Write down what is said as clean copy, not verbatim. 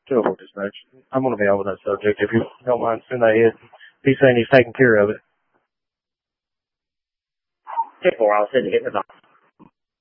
204 dispatch. I'm going to be on with that subject. If you don't mind, send that in. He's saying he's taking care of it. 2-4, I'll send it in the box.